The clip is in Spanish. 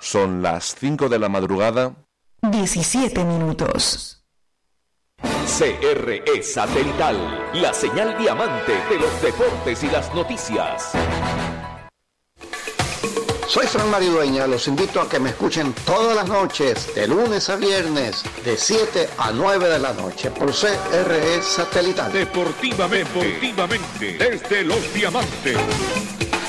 Son las 5 de la madrugada. 17 minutos. CRE Satelital, la señal diamante de los deportes y las noticias. Soy Fran Maridueña, los invito a que me escuchen todas las noches, de lunes a viernes, de 7 a 9 de la noche, por CRE Satelital. Deportivamente, desde los diamantes.